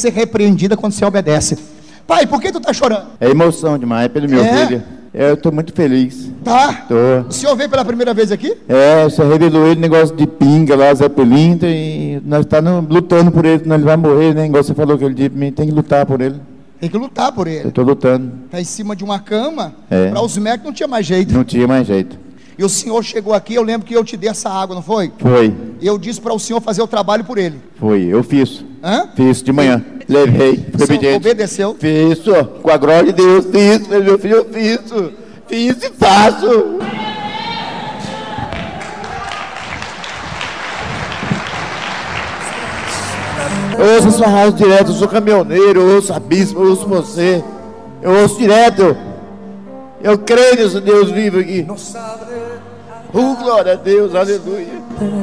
ser repreendida quando você obedece. Pai, por que tu tá chorando? É emoção demais, pelo meu filho. Eu tô muito feliz. Tá? Tô. O senhor veio pela primeira vez aqui? Você revelou ele, negócio de pinga lá, Zé Pelintra, e nós estamos lutando por ele, senão ele vai morrer, né? Igual você falou que ele disse pra mim, tem que lutar por ele. Tem que lutar por ele. Eu tô lutando. Tá em cima de uma cama, para os médicos não tinha mais jeito. Não tinha mais jeito. E o senhor chegou aqui, eu lembro que eu te dei essa água, não foi? Foi. E eu disse para o senhor fazer o trabalho por ele. Foi, eu fiz. Hã? Fiz de manhã. Levei, o senhor obedeceu? Fiz, com a glória de Deus, fiz, meu filho, eu fiz. Fiz e faço. Eu ouço a sua rádio direto, eu sou caminhoneiro, eu ouço a bispo, eu ouço você. Eu ouço direto. Eu creio nesse Deus vivo aqui. Glória a Deus, aleluia.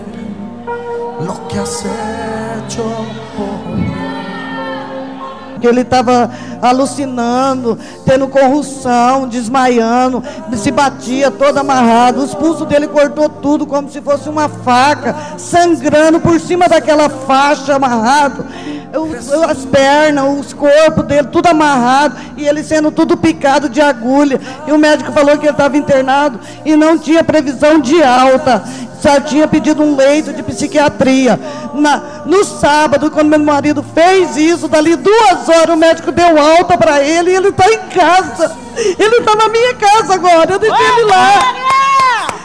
Que ele estava alucinando, tendo convulsão, desmaiando, se batia todo amarrado, os pulsos dele cortou tudo como se fosse uma faca, sangrando por cima daquela faixa amarrado, as pernas, os corpos dele, tudo amarrado, e ele sendo tudo picado de agulha, e o médico falou que ele estava internado e não tinha previsão de alta, só tinha pedido um leito de psiquiatria. No sábado, quando meu marido fez isso, dali 2 horas o médico deu alta para ele e ele está em casa. Ele está na minha casa agora, eu deixei ele lá.